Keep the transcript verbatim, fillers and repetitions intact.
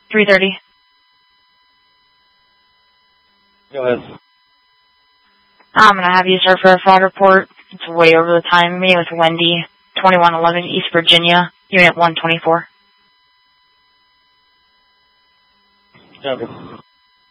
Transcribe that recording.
three thirty. Go ahead. I'm going to have you, sir, for a fraud report. It's way over the time. Meeting with Wendy, twenty-one eleven East Virginia, Unit one twenty-four. Copy.